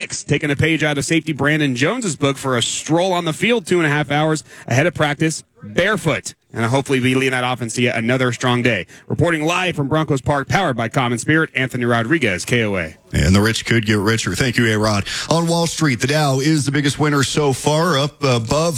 Knicks taking a page out of safety Brandon Jones's book for a stroll on the field 2.5 hours ahead of practice, barefoot. And hopefully we lead that offense to yet another strong day. Reporting live from Broncos Park, powered by Common Spirit, Anthony Rodriguez, KOA. And the rich could get richer. Thank you, A-Rod. On Wall Street, the Dow is the biggest winner so far, up above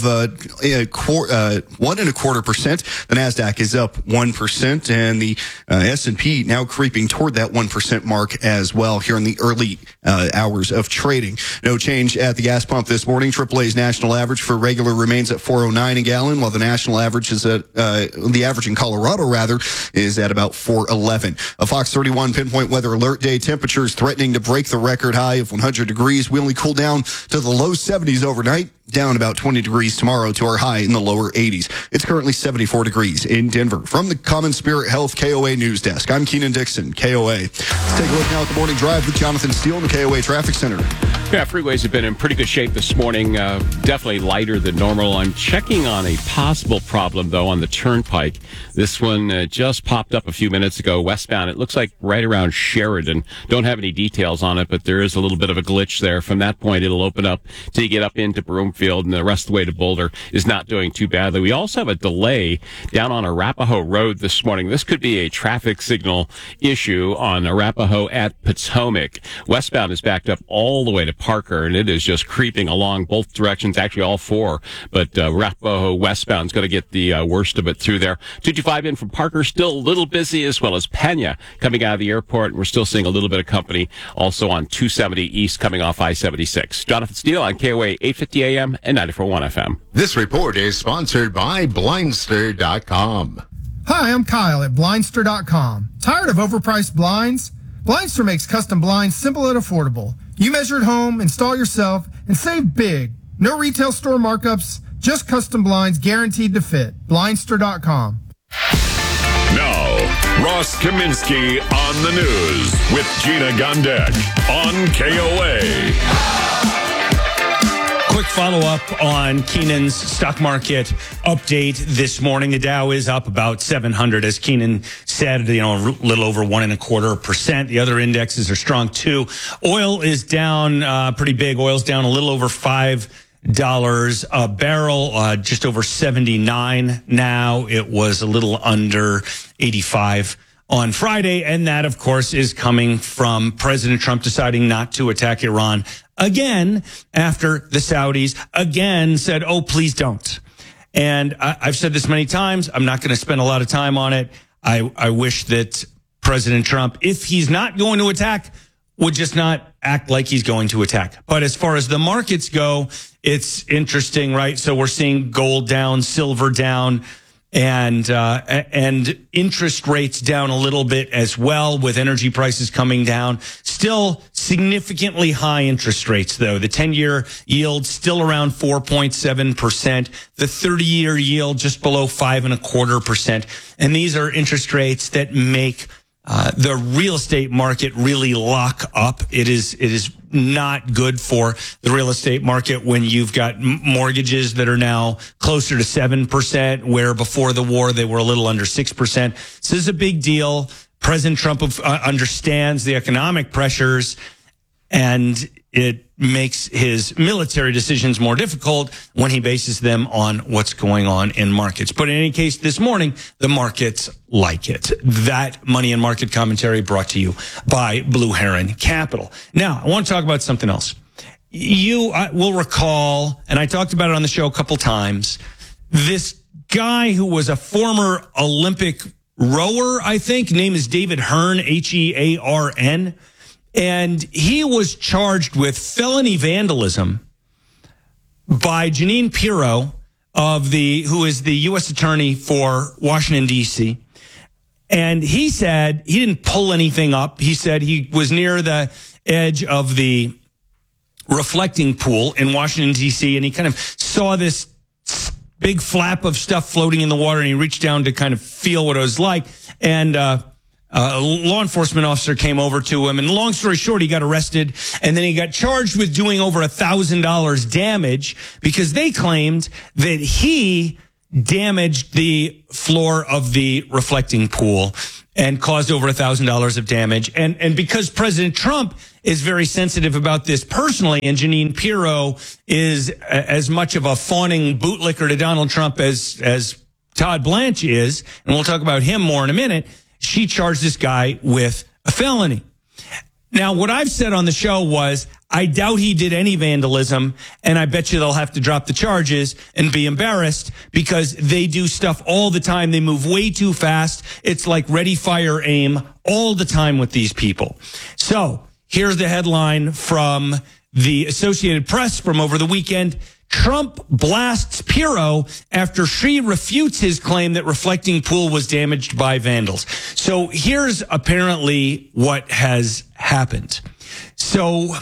1.25%. The Nasdaq is up 1%, and the S&P now creeping toward that 1% mark as well here in the early hours of trading. No change at the gas pump this morning. AAA's national average for regular remains at $4.09 a gallon, while the national average is at the average in Colorado is at about $4.11. A Fox 31 pinpoint weather alert day. Temperatures threatening to break the record high of 100 degrees. We only cool down to the low 70s overnight, down about 20 degrees tomorrow to our high in the lower 80s. It's currently 74 degrees in Denver. From the Common Spirit Health KOA News Desk, I'm Keenan Dixon, KOA. Let's take a look now at the morning drive with Jonathan Steele in the KOA Traffic Center. Yeah, freeways have been in pretty good shape this morning. Definitely lighter than normal. I'm checking on a possible problem, though, on the Turnpike. This one just popped up a few minutes ago, westbound. It looks like right around Sheridan. Don't have any details on it, but there is a little bit of a glitch there. From that point, it'll open up till you get up into Broomfield, and the rest of the way to Boulder is not doing too badly. We also have a delay down on Arapahoe Road this morning. This could be a traffic signal issue on Arapahoe at Potomac. Westbound is backed up all the way to Parker, and it is just creeping along both directions, actually all four. But Arapahoe westbound is going to get the worst of it through there. 225 in from Parker, still a little busy, as well as Pena coming out of the airport. We're still seeing a little bit of company also on 270 East coming off I-76. Jonathan Steele on KOA 850 AM and 94.1 FM. This report is sponsored by Blindster.com. Hi, I'm Kyle at Blindster.com. Tired of overpriced blinds? Blindster makes custom blinds simple and affordable. You measure at home, install yourself, and save big. No retail store markups, just custom blinds guaranteed to fit. Blindster.com. Now, Ross Kaminsky on the news with Gina Gondek on KOA. Quick follow-up on Keenan's stock market update this morning. The Dow is up about 700, as Keenan said, a little over 1.25%. The other indexes are strong, too. Oil is down pretty big. Oil's down a little over $5 a barrel, just over 79 now. It was a little under 85 on Friday, and that, of course, is coming from President Trump deciding not to attack Iran again after the Saudis again said, oh, please don't. And I've said this many times. I'm not going to spend a lot of time on it. I wish that President Trump, if he's not going to attack, would just not act like he's going to attack. But as far as the markets go, it's interesting, right? So we're seeing gold down, silver down, and interest rates down a little bit as well, with energy prices coming down. Still significantly high interest rates, though. The 10-year yield still around 4.7%. The 30-year yield just below 5.25%. And these are interest rates that make the real estate market really lock up. It is not good for the real estate market when you've got mortgages that are now closer to 7%, where before the war they were a little under 6%. So this is a big deal. President Trump understands the economic pressures, and it makes his military decisions more difficult when he bases them on what's going on in markets. But in any case, this morning, the markets like it. That money and market commentary brought to you by Blue Heron Capital. Now, I want to talk about something else. You will recall, and I talked about it on the show a couple times, this guy who was a former Olympic rower, I think, name is David Hearn, Hearn. And he was charged with felony vandalism by Jeanine Pirro, who is the U.S. attorney for Washington, D.C. And he said he didn't pull anything up. He said he was near the edge of the reflecting pool in Washington, D.C., and he kind of saw this big flap of stuff floating in the water, and he reached down to kind of feel what it was like. And a law enforcement officer came over to him, and long story short, he got arrested, and then he got charged with doing over $1,000 damage because they claimed that he damaged the floor of the reflecting pool and caused over $1,000 of damage. And because President Trump is very sensitive about this personally, and Jeanine Pirro is as much of a fawning bootlicker to Donald Trump as Todd Blanche is, and we'll talk about him more in a minute. She charged this guy with a felony. Now, what I've said on the show was, I doubt he did any vandalism, and I bet you they'll have to drop the charges and be embarrassed because they do stuff all the time. They move way too fast. It's like ready, fire, aim all the time with these people. So here's the headline from the Associated Press from over the weekend. Trump blasts Pirro after she refutes his claim that reflecting pool was damaged by vandals. So here's apparently what has happened. So,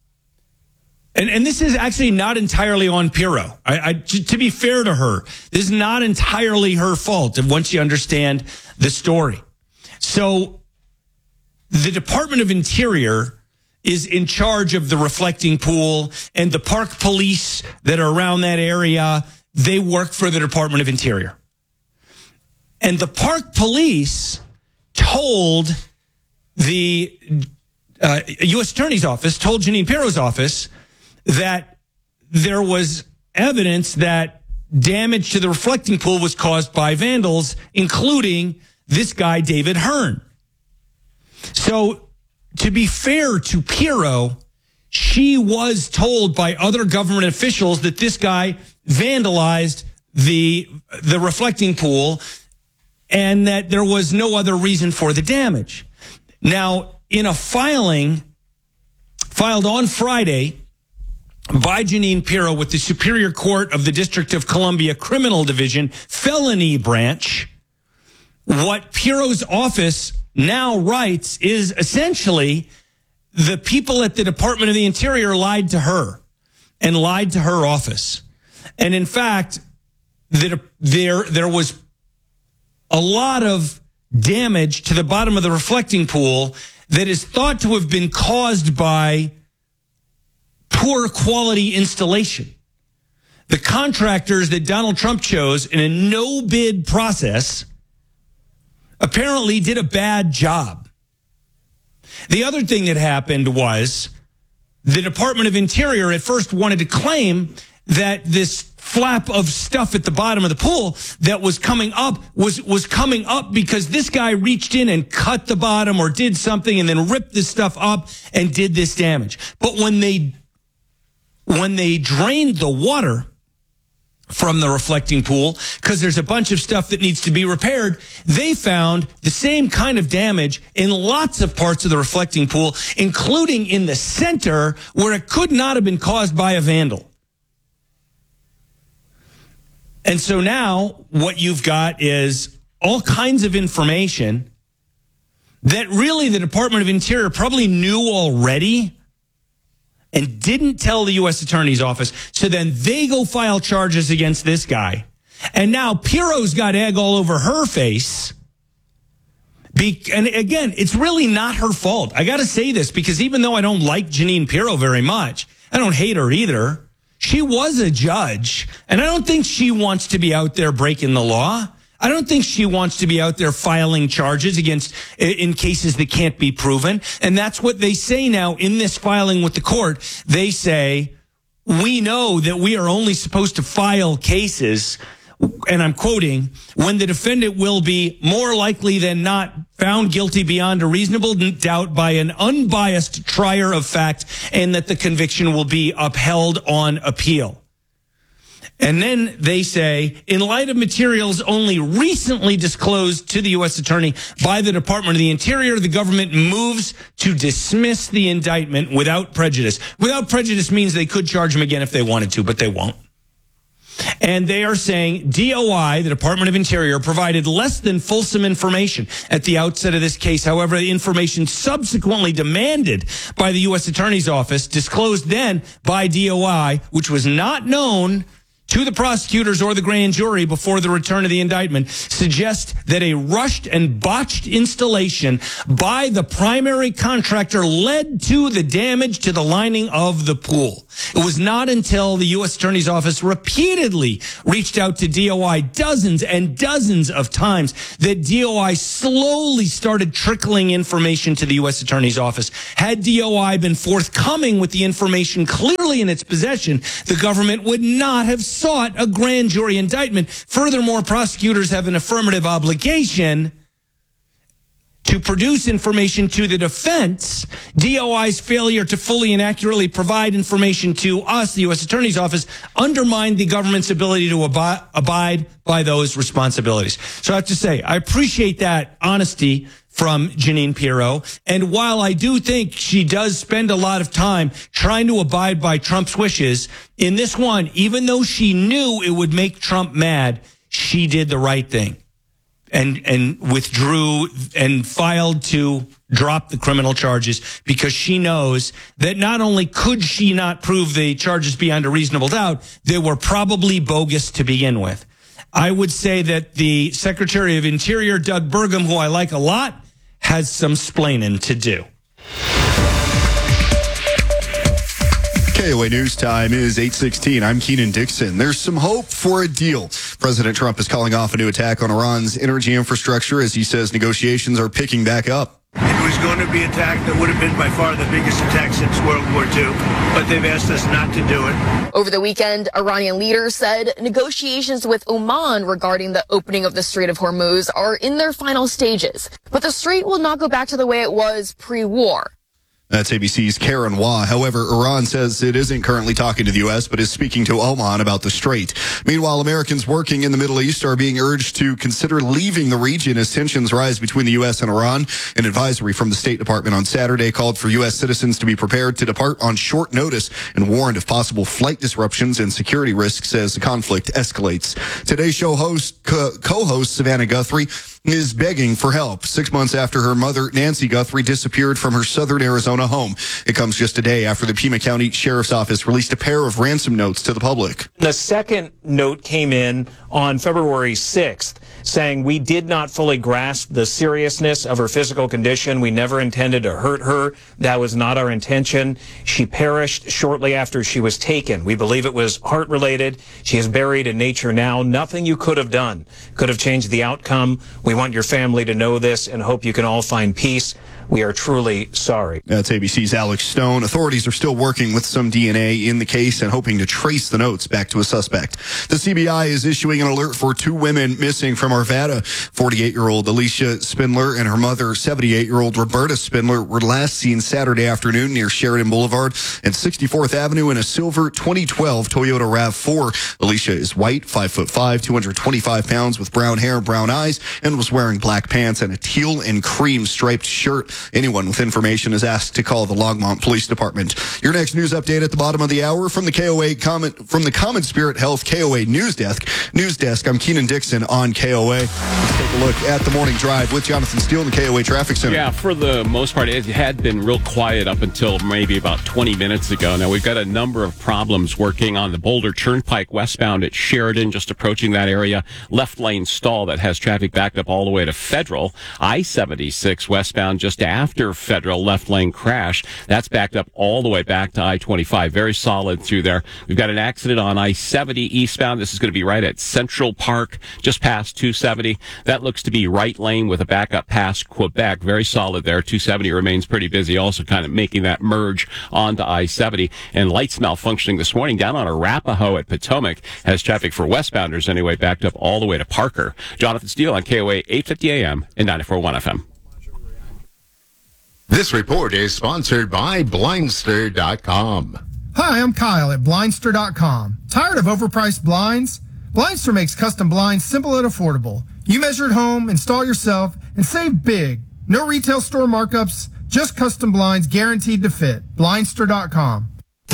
and this is actually not entirely on Pirro. To be fair to her, this is not entirely her fault once you understand the story. So the Department of Interior is in charge of the reflecting pool, and the park police that are around that area, they work for the Department of Interior. And the park police told the U.S. Attorney's Office, told Jeanine Pirro's office, that there was evidence that damage to the reflecting pool was caused by vandals, including this guy, David Hearn. So, to be fair to Pirro, she was told by other government officials that this guy vandalized the reflecting pool and that there was no other reason for the damage. Now, in a filing filed on Friday by Jeanine Pirro with the Superior Court of the District of Columbia Criminal Division Felony Branch, what Pirro's office now writes is essentially the people at the Department of the Interior lied to her and lied to her office. And in fact, there was a lot of damage to the bottom of the reflecting pool that is thought to have been caused by poor quality installation. The contractors that Donald Trump chose in a no-bid process apparently did a bad job. The other thing that happened was the Department of Interior at first wanted to claim that this flap of stuff at the bottom of the pool that was coming up was coming up because this guy reached in and cut the bottom or did something and then ripped this stuff up and did this damage. But when they drained the water from the reflecting pool, because there's a bunch of stuff that needs to be repaired, they found the same kind of damage in lots of parts of the reflecting pool, including in the center where it could not have been caused by a vandal. And so now what you've got is all kinds of information that really the Department of Interior probably knew already and didn't tell the U.S. Attorney's Office. So then they go file charges against this guy. And now Pirro's got egg all over her face. And again, it's really not her fault. I got to say this because even though I don't like Jeanine Pirro very much, I don't hate her either. She was a judge, and I don't think she wants to be out there breaking the law. I don't think she wants to be out there filing charges in cases that can't be proven. And that's what they say now in this filing with the court. They say, we know that we are only supposed to file cases, and I'm quoting, when the defendant will be more likely than not found guilty beyond a reasonable doubt by an unbiased trier of fact, and that the conviction will be upheld on appeal. And then they say, in light of materials only recently disclosed to the U.S. Attorney by the Department of the Interior, the government moves to dismiss the indictment without prejudice. Without prejudice means they could charge him again if they wanted to, but they won't. And they are saying DOI, the Department of Interior, provided less than fulsome information at the outset of this case. However, the information subsequently demanded by the U.S. Attorney's Office, disclosed then by DOI, which was not known to the prosecutors or the grand jury before the return of the indictment suggest that a rushed and botched installation by the primary contractor led to the damage to the lining of the pool. It was not until the U.S. Attorney's Office repeatedly reached out to DOI dozens and dozens of times that DOI slowly started trickling information to the U.S. Attorney's Office. Had DOI been forthcoming with the information clearly in its possession, the government would not have sought a grand jury indictment. Furthermore, prosecutors have an affirmative obligation to produce information to the defense. DOI's failure to fully and accurately provide information to us, the U.S. Attorney's Office, undermined the government's ability to abide by those responsibilities. So I have to say, I appreciate that honesty from Jeanine Pirro. And while I do think she does spend a lot of time trying to abide by Trump's wishes, in this one, even though she knew it would make Trump mad, she did the right thing and withdrew and filed to drop the criminal charges because she knows that not only could she not prove the charges beyond a reasonable doubt, they were probably bogus to begin with. I would say that the Secretary of Interior, Doug Burgum, who I like a lot, has some splaining to do. KOA News Time is 8:16. I'm Keenan Dixon. There's some hope for a deal. President Trump is calling off a new attack on Iran's energy infrastructure as he says negotiations are picking back up. It was going to be an attack that would have been by far the biggest attack since World War II, but they've asked us not to do it. Over the weekend, Iranian leaders said negotiations with Oman regarding the opening of the Strait of Hormuz are in their final stages, but the strait will not go back to the way it was pre-war. That's ABC's Karen Waugh. However, Iran says it isn't currently talking to the U.S., but is speaking to Oman about the strait. Meanwhile, Americans working in the Middle East are being urged to consider leaving the region as tensions rise between the U.S. and Iran. An advisory from the State Department on Saturday called for U.S. citizens to be prepared to depart on short notice and warned of possible flight disruptions and security risks as the conflict escalates. Today's show co-host Savannah Guthrie is begging for help 6 months after her mother, Nancy Guthrie, disappeared from her southern Arizona home. It comes just a day after the Pima County Sheriff's Office released a pair of ransom notes to the public. The second note came in on February 6th saying we did not fully grasp the seriousness of her physical condition. We never intended to hurt her. That was not our intention. She perished shortly after she was taken. We believe it was heart-related. She is buried in nature now. Nothing you could have done could have changed the outcome. We want your family to know this and hope you can all find peace. We are truly sorry. That's ABC's Alex Stone. Authorities are still working with some DNA in the case and hoping to trace the notes back to a suspect. The CBI is issuing an alert for two women missing from Arvada. 48-year-old Alicia Spindler and her mother, 78-year-old Roberta Spindler, were last seen Saturday afternoon near Sheridan Boulevard and 64th Avenue in a silver 2012 Toyota RAV4. Alicia is white, 5'5", 225 pounds, with brown hair, brown eyes, and was wearing black pants and a teal and cream striped shirt. Anyone with information is asked to call the Longmont Police Department. Your next news update at the bottom of the hour from the Common Spirit Health KOA News Desk. I'm Keenan Dixon on KOA. Let's take a look at the morning drive with Jonathan Steele in the KOA Traffic Center. Yeah, for the most part, it had been real quiet up until maybe about 20 minutes ago. Now, we've got a number of problems working on the Boulder Turnpike westbound at Sheridan, just approaching that area. Left lane stall that has traffic backed up all the way to Federal. I-76 westbound just after Federal, left lane crash. That's backed up all the way back to I-25. Very solid through there. We've got an accident on I-70 eastbound. This is going to be right at Central Park, just past 270. That looks to be right lane with a backup past Quebec. Very solid there. 270 remains pretty busy, also kind of making that merge onto I-70. And lights malfunctioning this morning down on Arapahoe at Potomac has traffic for westbounders anyway backed up all the way to Parker. Jonathan Steele on KOA 850 AM and 94.1 FM. This report is sponsored by Blindster.com. Hi, I'm Kyle at Blindster.com. Tired of overpriced blinds? Blindster makes custom blinds simple and affordable. You measure at home, install yourself, and save big. No retail store markups, just custom blinds guaranteed to fit. Blindster.com.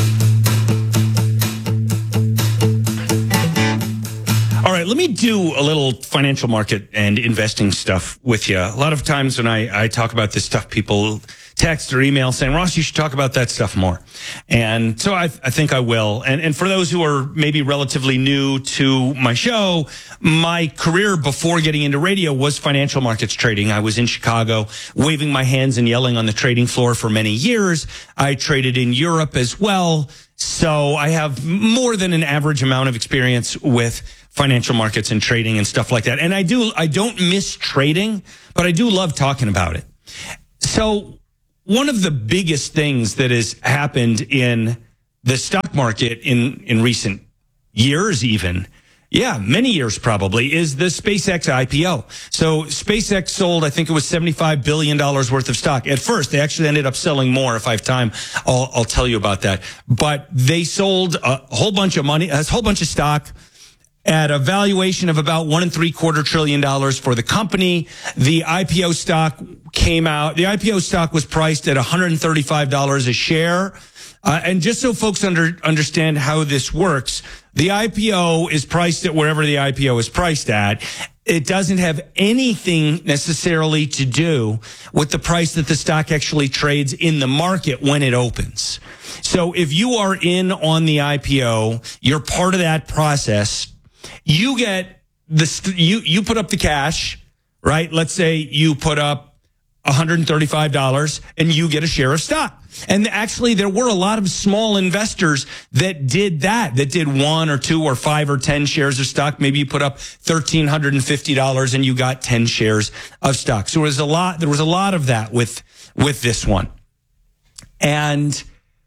All right, let me do a little financial market and investing stuff with you. A lot of times when I talk about this stuff, people text or email saying, Ross, you should talk about that stuff more. And so I think I will. And for those who are maybe relatively new to my show, my career before getting into radio was financial markets trading. I was in Chicago waving my hands and yelling on the trading floor for many years. I traded in Europe as well. So I have more than an average amount of experience with financial markets and trading and stuff like that. And I don't miss trading, but I do love talking about it. So one of the biggest things that has happened in the stock market in recent years, even, many years probably, is the SpaceX IPO. So SpaceX sold, I think it was $75 billion worth of stock. At first, they actually ended up selling more. If I have time, I'll tell you about that. But they sold a whole bunch of money, a whole bunch of stock at a valuation of about $1.75 trillion for the company. The IPO stock came out. The IPO stock was priced at $135 a share. And just so folks understand how this works, the IPO is priced at wherever the IPO is priced at. It doesn't have anything necessarily to do with the price that the stock actually trades in the market when it opens. So if you are in on the IPO, you're part of that process. You get you put up the cash, right? Let's say you put up $135 and you get a share of stock. And actually, there were a lot of small investors that did that did 1 or 2 or 5 or 10 shares of stock. Maybe you put up $1,350 and you got 10 shares of stock. So there was a lot of that with this one. And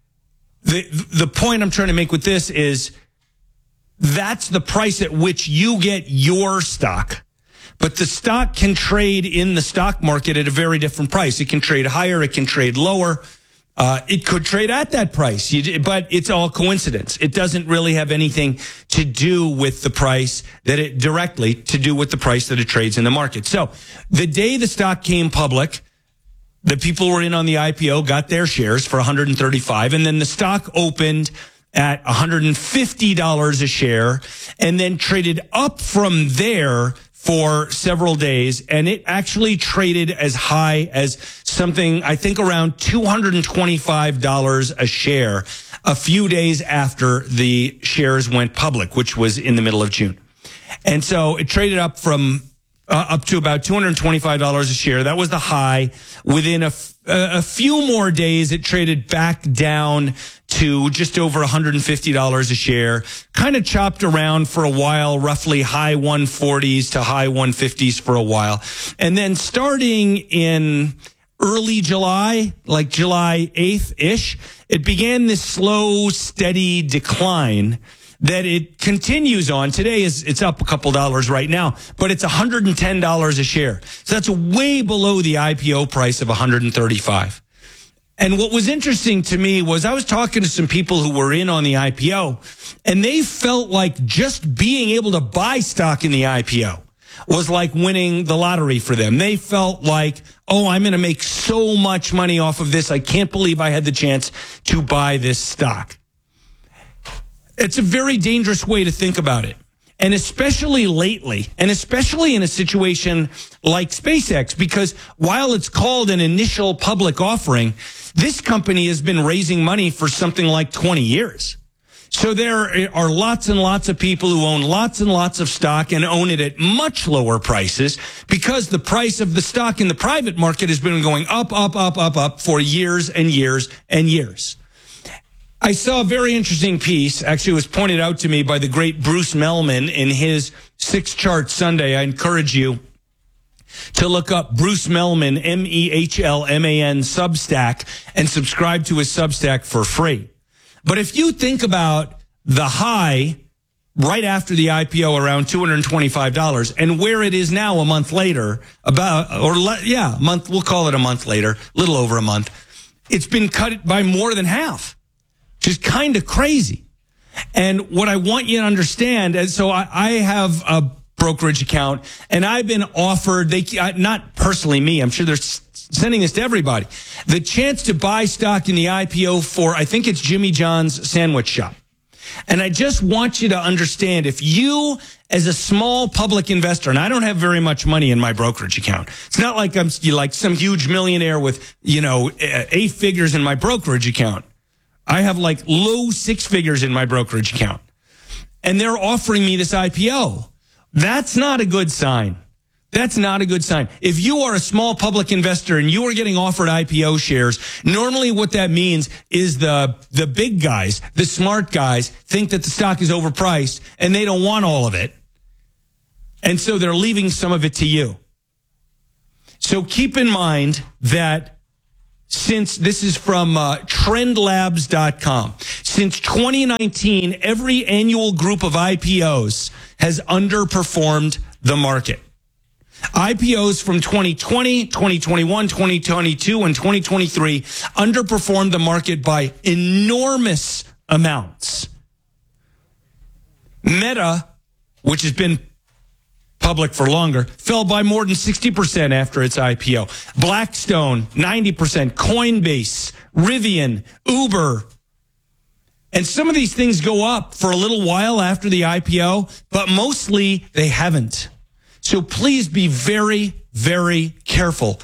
the point I'm trying to make with this is that's the price at which you get your stock. But the stock can trade in the stock market at a very different price. It can trade higher. It can trade lower. It could trade at that price, but it's all coincidence. It doesn't really have anything to do with the price directly to do with the price that it trades in the market. So the day the stock came public, the people who were in on the IPO got their shares for $135, and then the stock opened at $150 a share and then traded up from there for several days. And it actually traded as high as something, I think, around $225 a share a few days after the shares went public, which was in the middle of June. And so it traded up to about $225 a share. That was the high. Within a few more days, it traded back down to just over $150 a share, kind of chopped around for a while, roughly high 140s to high 150s for a while. And then starting in early July, like July 8th-ish, it began this slow, steady decline that it continues on. Today it's up a couple dollars right now, but it's $110 a share. So that's way below the IPO price of $135. And what was interesting to me was I was talking to some people who were in on the IPO, and they felt like just being able to buy stock in the IPO was like winning the lottery for them. They felt like, oh, I'm going to make so much money off of this. I can't believe I had the chance to buy this stock. It's a very dangerous way to think about it. And especially lately, and especially in a situation like SpaceX, because while it's called an initial public offering, this company has been raising money for something like 20 years. So there are lots and lots of people who own lots and lots of stock and own it at much lower prices because the price of the stock in the private market has been going up for years and years and years. I saw a very interesting piece. Actually, it was pointed out to me by the great Bruce Mehlman in his 6 Chart Sunday. I encourage you to look up Bruce Mehlman, Mehlman Substack, and subscribe to his Substack for free. But if you think about the high right after the IPO around $225 and where it is now a month later, a month, we'll call it a month later, a little over a month, it's been cut by more than half. Which is kind of crazy. And what I want you to understand, and so I have a brokerage account, and I've been offered, not personally me, I'm sure they're sending this to everybody, the chance to buy stock in the IPO for, I think it's Jimmy John's Sandwich Shop. And I just want you to understand, if you, as a small public investor, and I don't have very much money in my brokerage account. It's not like I'm like some huge millionaire with, 8 figures in my brokerage account. I have like low 6 figures in my brokerage account. And they're offering me this IPO. That's not a good sign. That's not a good sign. If you are a small public investor and you are getting offered IPO shares, normally what that means is the big guys, the smart guys, think that the stock is overpriced and they don't want all of it. And so they're leaving some of it to you. So keep in mind that since this is from trendlabs.com, since 2019, every annual group of IPOs has underperformed the market. IPOs from 2020, 2021, 2022, and 2023 underperformed the market by enormous amounts. Meta, which has been public for longer, fell by more than 60% after its IPO. Blackstone, 90%. Coinbase, Rivian, Uber. And some of these things go up for a little while after the IPO, but mostly they haven't. So please be very, very careful.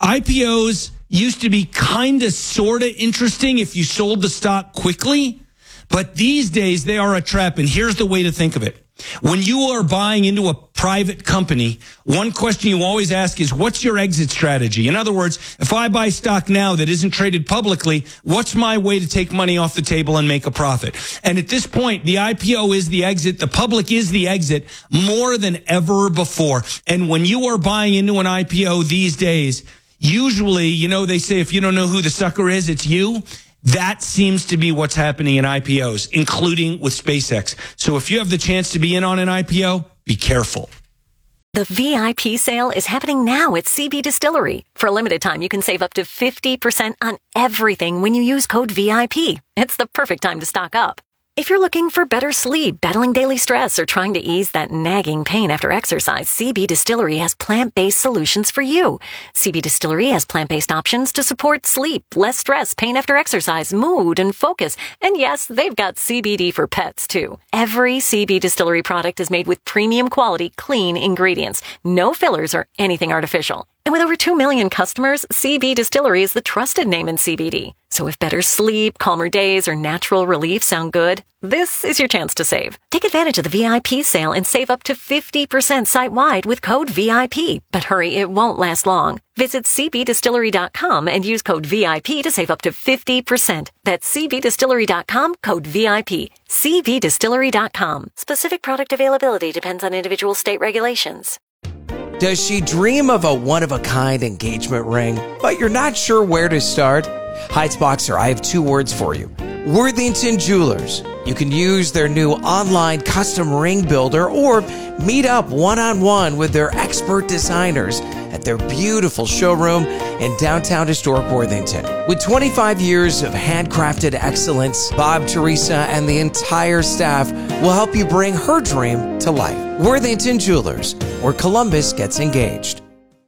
IPOs used to be kind of sort of interesting if you sold the stock quickly, but these days they are a trap. And here's the way to think of it. When you are buying into a private company, one question you always ask is, what's your exit strategy? In other words, if I buy stock now that isn't traded publicly, what's my way to take money off the table and make a profit? And at this point, the IPO is the exit. The public is the exit more than ever before. And when you are buying into an IPO these days, usually, they say if you don't know who the sucker is, it's you. That seems to be what's happening in IPOs, including with SpaceX. So if you have the chance to be in on an IPO, be careful. The VIP sale is happening now at CB Distillery. For a limited time, you can save up to 50% on everything when you use code VIP. It's the perfect time to stock up. If you're looking for better sleep, battling daily stress, or trying to ease that nagging pain after exercise, CB Distillery has plant-based solutions for you. CB Distillery has plant-based options to support sleep, less stress, pain after exercise, mood, and focus. And yes, they've got CBD for pets, too. Every CB Distillery product is made with premium quality, clean ingredients. No fillers or anything artificial. And with over 2 million customers, CB Distillery is the trusted name in CBD. So if better sleep, calmer days, or natural relief sound good, this is your chance to save. Take advantage of the VIP sale and save up to 50% site-wide with code VIP. But hurry, it won't last long. Visit cbdistillery.com and use code VIP to save up to 50%. That's cbdistillery.com, code VIP. cbdistillery.com. Specific product availability depends on individual state regulations. Does she dream of a one-of-a-kind engagement ring, but you're not sure where to start? Heights Boxer, I have 2 words for you. Worthington Jewelers. You can use their new online custom ring builder or meet up one-on-one with their expert designers at their beautiful showroom in downtown historic Worthington. With 25 years of handcrafted excellence, Bob, Teresa, and the entire staff will help you bring her dream to life. Worthington Jewelers, where Columbus gets engaged.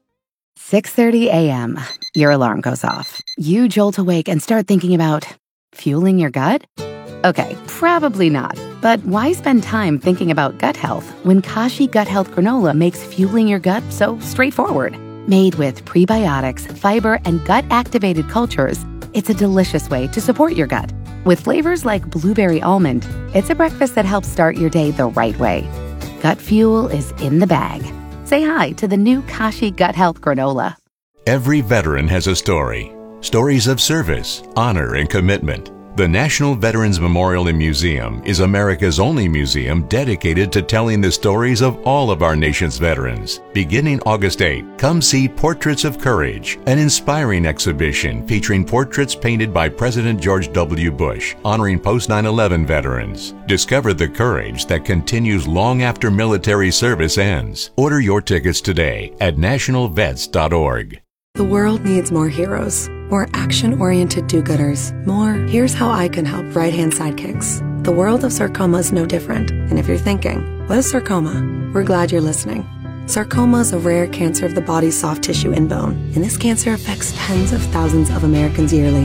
6:30 a.m. Your alarm goes off. You jolt awake and start thinking about fueling your gut? Okay, probably not. But why spend time thinking about gut health when Kashi Gut Health Granola makes fueling your gut so straightforward? Made with prebiotics, fiber, and gut-activated cultures, it's a delicious way to support your gut. With flavors like blueberry almond, it's a breakfast that helps start your day the right way. Gut fuel is in the bag. Say hi to the new Kashi Gut Health Granola. Every veteran has a story. Stories of service, honor, and commitment. The National Veterans Memorial and Museum is America's only museum dedicated to telling the stories of all of our nation's veterans. Beginning August 8, come see Portraits of Courage, an inspiring exhibition featuring portraits painted by President George W. Bush, honoring post-9/11 veterans. Discover the courage that continues long after military service ends. Order your tickets today at nationalvets.org. The world needs more heroes, more action-oriented do-gooders, more here's how I can help right-hand sidekicks. The world of sarcoma is no different. And if you're thinking, what is sarcoma? We're glad you're listening. Sarcoma is a rare cancer of the body's soft tissue and bone, and this cancer affects tens of thousands of Americans yearly.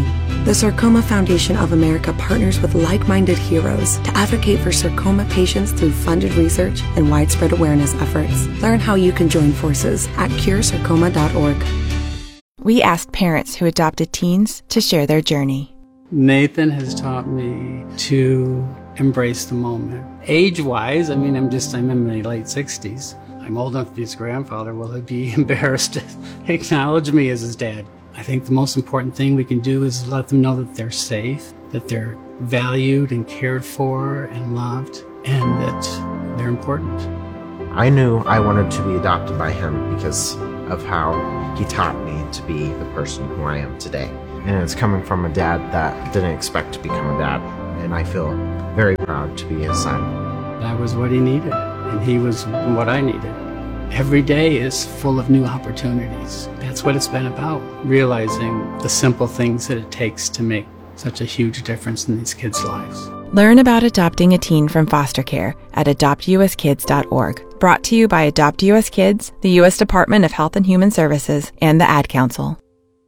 The Sarcoma Foundation of America partners with like-minded heroes to advocate for sarcoma patients through funded research and widespread awareness efforts. Learn how you can join forces at curesarcoma.org. We asked parents who adopted teens to share their journey. Nathan has taught me to embrace the moment. Age-wise, I'm in my late 60s. I'm old enough to be his grandfather. Will he be embarrassed to acknowledge me as his dad? I think the most important thing we can do is let them know that they're safe, that they're valued and cared for and loved, and that they're important. I knew I wanted to be adopted by him because of how he taught me to be the person who I am today. And it's coming from a dad that didn't expect to become a dad, and I feel very proud to be his son. I was what he needed, and he was what I needed. Every day is full of new opportunities. That's what it's been about, realizing the simple things that it takes to make such a huge difference in these kids' lives. Learn about adopting a teen from foster care at adoptuskids.org. Brought to you by Adopt U.S. Kids, the U.S. Department of Health and Human Services, and the Ad Council.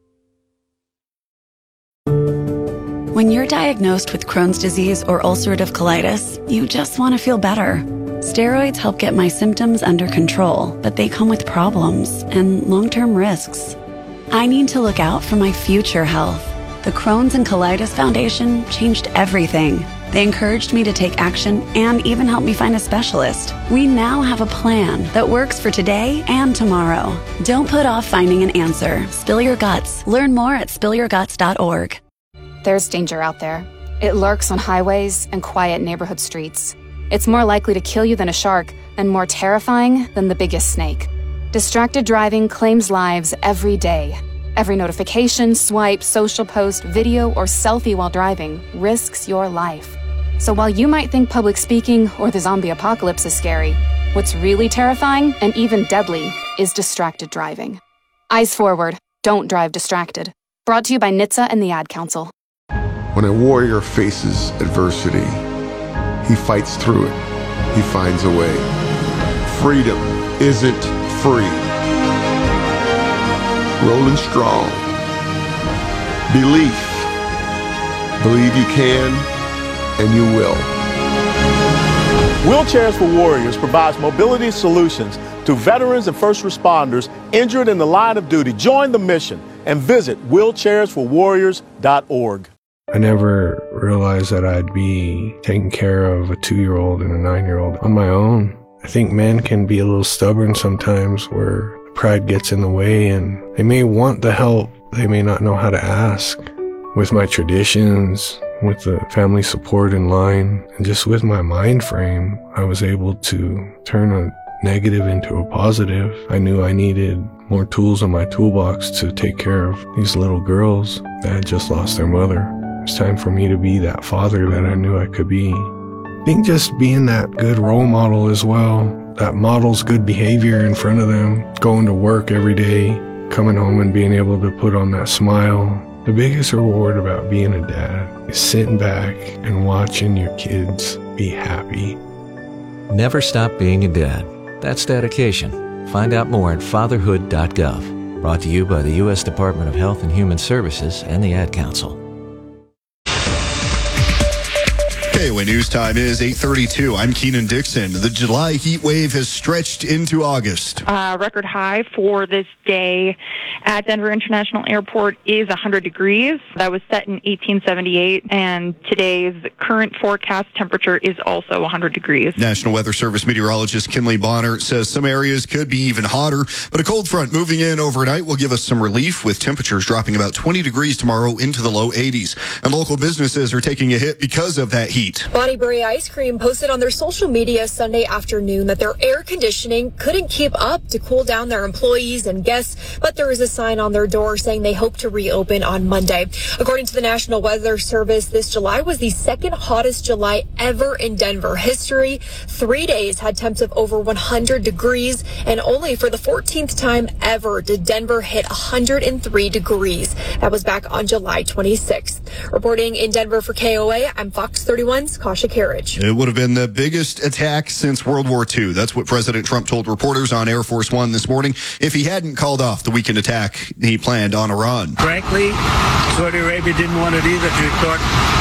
When you're diagnosed with Crohn's disease or ulcerative colitis, you just want to feel better. Steroids help get my symptoms under control, but they come with problems and long-term risks. I need to look out for my future health. The Crohn's and Colitis Foundation changed everything. They encouraged me to take action and even helped me find a specialist. We now have a plan that works for today and tomorrow. Don't put off finding an answer. Spill your guts. Learn more at spillyourguts.org. There's danger out there. It lurks on highways and quiet neighborhood streets. It's more likely to kill you than a shark and more terrifying than the biggest snake. Distracted driving claims lives every day. Every notification, swipe, social post, video, or selfie while driving risks your life. So while you might think public speaking or the zombie apocalypse is scary, what's really terrifying and even deadly is distracted driving. Eyes forward. Don't drive distracted. Brought to you by NHTSA and the Ad Council. When a warrior faces adversity, he fights through it. He finds a way. Freedom isn't free. Rolling strong. Belief. Believe you can, and you will. Wheelchairs for Warriors provides mobility solutions to veterans and first responders injured in the line of duty. Join the mission and visit wheelchairsforwarriors.org. I never realized that I'd be taking care of a 2-year-old and a 9-year-old on my own. I think men can be a little stubborn sometimes where pride gets in the way and they may want the help, they may not know how to ask. With my traditions, with the family support in line, and just with my mind frame, I was able to turn a negative into a positive. I knew I needed more tools in my toolbox to take care of these little girls that had just lost their mother. It's time for me to be that father that I knew I could be. I think just being that good role model as well, that models good behavior in front of them, going to work every day, coming home and being able to put on that smile. The biggest reward about being a dad is sitting back and watching your kids be happy. Never stop being a dad. That's dedication. Find out more at fatherhood.gov. Brought to you by the U.S. Department of Health and Human Services and the Ad Council. KOA News Time is 8:32. I'm Keenan Dixon. The July heat wave has stretched into August. Record high for this day at Denver International Airport is 100 degrees. That was set in 1878, and today's current forecast temperature is also 100 degrees. National Weather Service meteorologist Kinley Bonner says some areas could be even hotter, but a cold front moving in overnight will give us some relief, with temperatures dropping about 20 degrees tomorrow into the low 80s. And local businesses are taking a hit because of that heat. Bonnie Brae Ice Cream posted on their social media Sunday afternoon that their air conditioning couldn't keep up to cool down their employees and guests, but there is a sign on their door saying they hope to reopen on Monday. According to the National Weather Service, this July was the second hottest July ever in Denver history. 3 days had temps of over 100 degrees, and only for the 14th time ever did Denver hit 103 degrees. That was back on July 26th. Reporting in Denver for KOA, I'm Fox 31. 1's Kasha Carriage. It would have been the biggest attack since World War II. That's what President Trump told reporters on Air Force One this morning if he hadn't called off the weekend attack he planned on Iran. Frankly, Saudi Arabia didn't want it either. They thought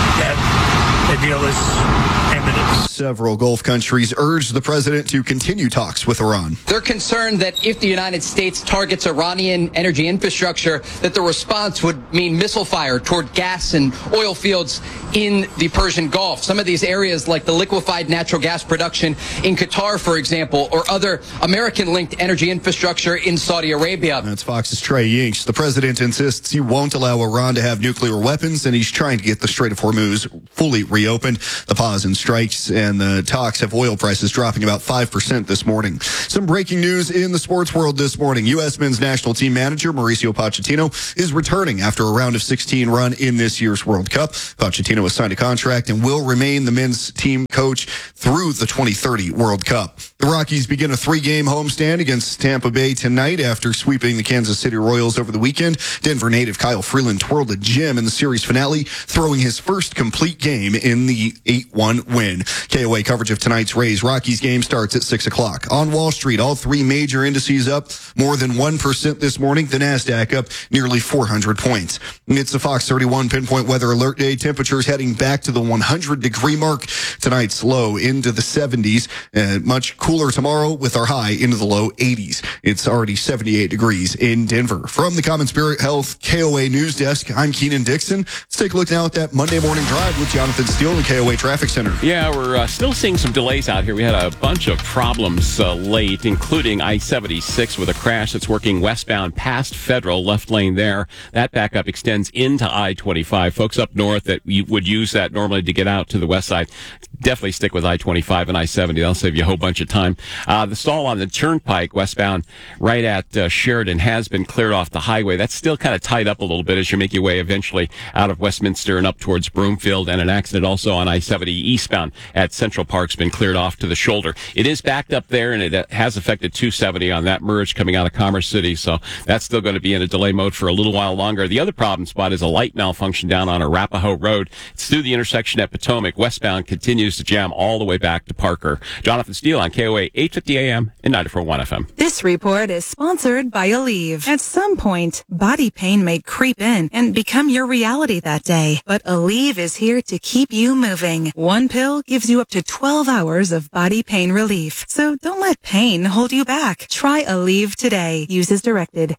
that the deal was imminent. Several Gulf countries urged the president to continue talks with Iran. They're concerned that if the United States targets Iranian energy infrastructure, that the response would mean missile fire toward gas and oil fields in the Persian Gulf. Some of these areas, like the liquefied natural gas production in Qatar, for example, or other American-linked energy infrastructure in Saudi Arabia. That's Fox's Trey Yinks. The president insists he won't allow Iran to have nuclear weapons, and he's trying to get the Strait of Hormuz fully reopened. The pause in strikes and the talks have oil prices dropping about 5% this morning. Some breaking news in the sports world this morning. U.S. men's national team manager Mauricio Pochettino is returning after a round of 16 run in this year's World Cup. Pochettino has signed a contract and will remain the men's team coach through the 2030 World Cup. The Rockies begin a 3-game homestand against Tampa Bay tonight after sweeping the Kansas City Royals over the weekend. Denver native Kyle Freeland twirled a gem in the series finale, throwing his first complete game in the 8-1 win. KOA coverage of tonight's Rays-Rockies game starts at 6 o'clock. On Wall Street, all three major indices up more than 1% this morning. The NASDAQ up nearly 400 points. It's a Fox 31 pinpoint weather alert day. Temperatures heading back to the 100-degree mark. Tonight's low into the 70s. Much cooler tomorrow with our high into the low 80s. It's already 78 degrees in Denver. From the Common Spirit Health KOA News Desk, I'm Keenan Dixon. Let's take a look now at that Monday morning drive with Jonathan Steele in the KOA Traffic Center. Yeah, we're still seeing some delays out here. We had a bunch of problems late, including I-76 with a crash that's working westbound past Federal, left lane there. That backup extends into I-25. Folks up north that would use that normally to get out to the west side, definitely stick with I-25 and I-70. That'll save you a whole bunch of time. The stall on the Turnpike westbound right at Sheridan has been cleared off the highway. That's still kind of tied up a little bit as you make your way eventually out of Westminster and up towards Broomfield. And an accident also on I-70 eastbound at Central Park's been cleared off to the shoulder. It is backed up there, and it has affected 270 on that merge coming out of Commerce City. So that's still going to be in a delay mode for a little while longer. The other problem spot is a light malfunction down on Arapahoe Road. It's through the intersection at Potomac. Westbound continues to jam all the way back to Parker. Jonathan Steele on KOA 850 AM and 94.1 FM. This report is sponsored by Aleve. At some point, body pain may creep in and become your reality that day. But Aleve is here to keep you moving. One pill gives you up to 12 hours of body pain relief. So don't let pain hold you back. Try Aleve today. Use as directed.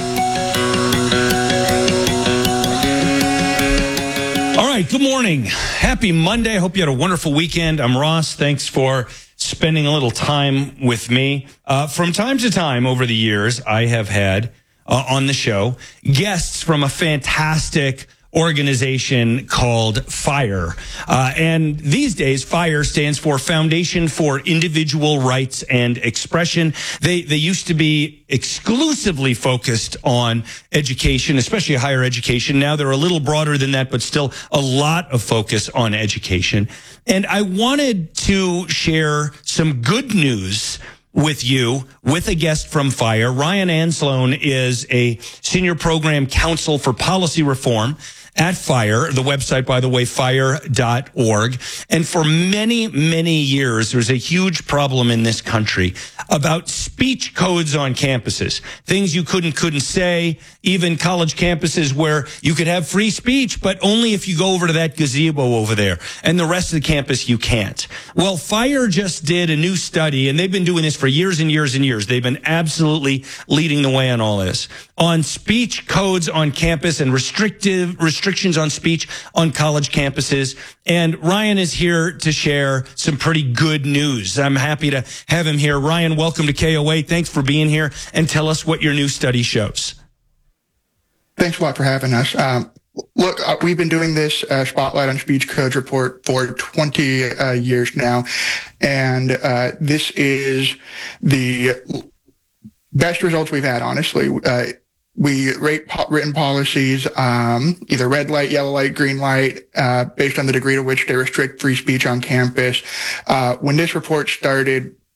All right, good morning. Happy Monday. Hope you had a wonderful weekend. I'm Ross. Thanks for spending a little time with me. From time to time over the years, I have had on the show guests from a fantastic organization called FIRE. And these days, FIRE stands for Foundation for Individual Rights and Expression. They used to be exclusively focused on education, especially higher education. Now they're a little broader than that, but still a lot of focus on education. And I wanted to share some good news with you, with a guest from FIRE. Ryan Anslone is a senior program counsel for policy reform at FIRE. The website, by the way, fire.org. And for many, many years, there's a huge problem in this country about speech codes on campuses. Things you couldn't say, even college campuses where you could have free speech, but only if you go over to that gazebo over there. And the rest of the campus, you can't. Well, FIRE just did a new study, and they've been doing this for years and years and years. They've been absolutely leading the way on all this, on speech codes on campus and restrictions on speech on college campuses. And Ryan is here to share some pretty good news. I'm happy to have him here. Ryan, welcome to KOA. Thanks for being here, and tell us what your new study shows. Thanks a lot for having us. Look, we've been doing this Spotlight on Speech Codes report for 20 years now, and this is the best results we've had, honestly. We rate written policies, either red light, yellow light, green light, based on the degree to which they restrict free speech on campus. When this report started,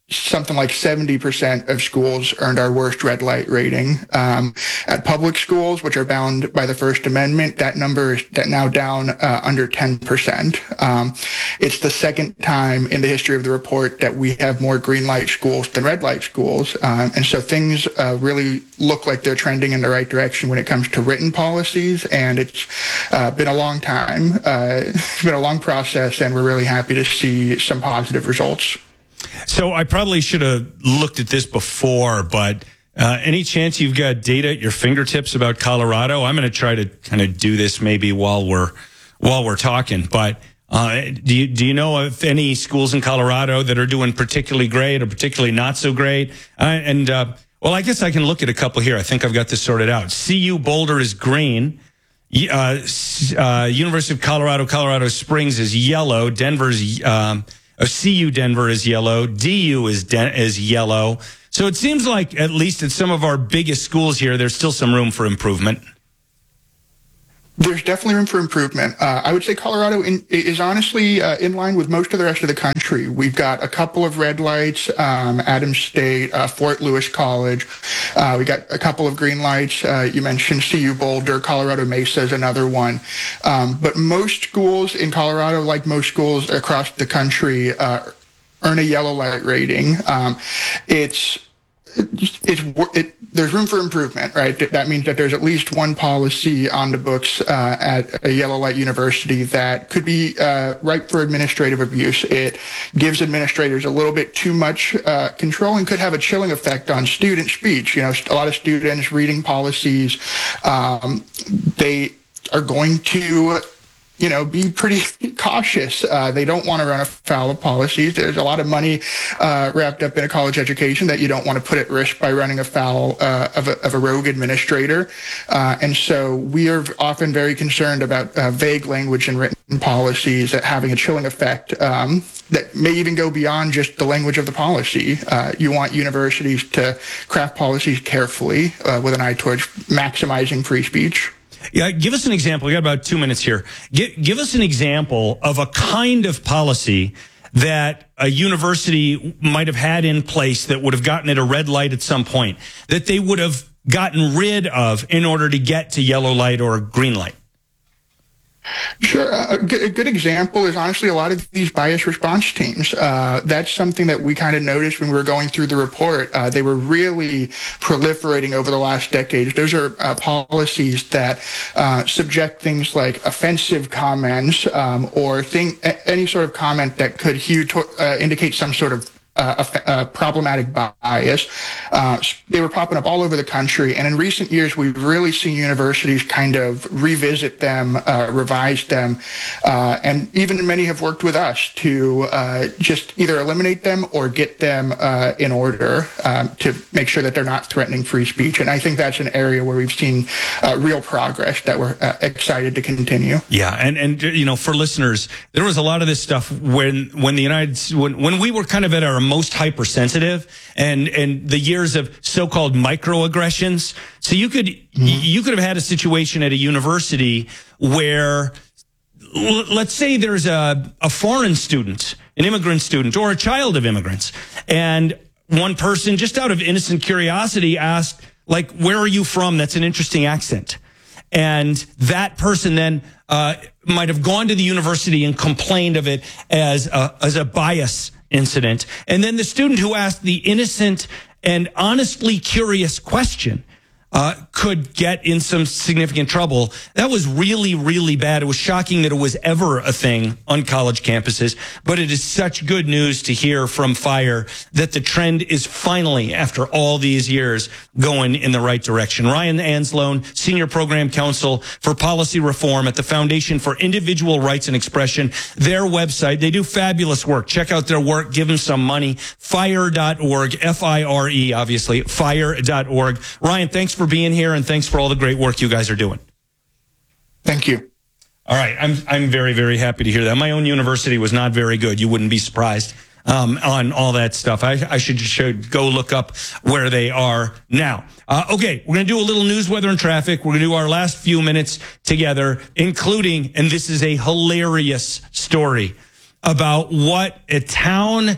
something like 70% of schools earned our worst red light rating. At public schools, which are bound by the First Amendment, that number is now down under 10%. It's the second time in the history of the report that we have more green light schools than red light schools. And so things really look like they're trending in the right direction when it comes to written policies. And it's been a long time. It's been a long process, and we're really happy to see some positive results. So I probably should have looked at this before, but any chance you've got data at your fingertips about Colorado? I'm going to try to kind of do this maybe while we're talking. But do you know of any schools in Colorado that are doing particularly great or particularly not so great? Well, I guess I can look at a couple here. I think I've got this sorted out. CU Boulder is green. University of Colorado Springs is yellow. CU Denver is yellow. DU is yellow. So it seems like, at least at some of our biggest schools here, there's still some room for improvement. There's definitely room for improvement. I would say Colorado is honestly in line with most of the rest of the country. We've got a couple of red lights, Adams State, Fort Lewis College. We got a couple of green lights. You mentioned CU Boulder, Colorado Mesa is another one. But most schools in Colorado, like most schools across the country, earn a yellow light rating. There's room for improvement, right? That means that there's at least one policy on the books at a yellow light university that could be ripe for administrative abuse. It gives administrators a little bit too much control and could have a chilling effect on student speech. You know, a lot of students reading policies, they are going to be pretty cautious. They don't want to run afoul of policies. There's a lot of money wrapped up in a college education that you don't want to put at risk by running afoul of a rogue administrator. And so we are often very concerned about vague language in written policies that having a chilling effect that may even go beyond just the language of the policy. You want universities to craft policies carefully with an eye towards maximizing free speech. Yeah, give us an example. We got about 2 minutes here. Give us an example of a kind of policy that a university might have had in place that would have gotten it a red light at some point, that they would have gotten rid of in order to get to yellow light or green light. Sure. A good example is honestly a lot of these bias response teams. That's something that we kind of noticed when we were going through the report. They were really proliferating over the last decade. Those are policies that subject things like offensive comments or any sort of comment that could indicate some sort of problematic bias. They were popping up all over the country. And in recent years, we've really seen universities kind of revisit them, revise them. And even many have worked with us to just either eliminate them or get them in order to make sure that they're not threatening free speech. And I think that's an area where we've seen real progress that we're excited to continue. Yeah. And for listeners, there was a lot of this stuff when we were kind of at our most hypersensitive and the years of so-called microaggressions. So you could have had a situation at a university where, let's say there's a foreign student, an immigrant student, or a child of immigrants, and one person, just out of innocent curiosity, asked, like, where are you from? That's an interesting accent. And that person then might have gone to the university and complained of it as a bias incident. And then the student who asked the innocent and honestly curious question could get in some significant trouble. That was really, really bad. It was shocking that it was ever a thing on college campuses, but it is such good news to hear from FIRE that the trend is finally, after all these years, going in the right direction. Ryan Anslone, Senior Program Counsel for Policy Reform at the Foundation for Individual Rights and Expression. Their website, they do fabulous work. Check out their work. Give them some money. FIRE.org, F-I-R-E, obviously, FIRE.org. Ryan, thanks for being here, and thanks for all the great work you guys are doing. Thank you. All right, I'm very, very happy to hear that. My own university was not very good. You wouldn't be surprised on all that stuff. I should go look up where they are now. Okay, we're going to do a little news, weather, and traffic. We're going to do our last few minutes together, including, and this is a hilarious story, about what a town